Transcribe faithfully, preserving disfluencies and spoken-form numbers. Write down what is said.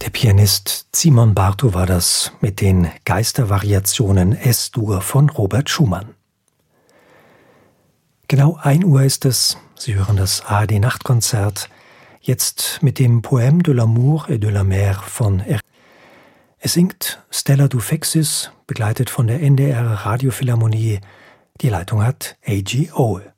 Der Pianist Simon Bartow war das mit den Geistervariationen Es-Dur von Robert Schumann. Genau ein Uhr ist es. Sie hören das A R D-Nachtkonzert, jetzt mit dem Poème de l'amour et de la mer von R. Es singt Stella Dufexis, begleitet von der N D R Radiophilharmonie. Die Leitung hat A G Ohl.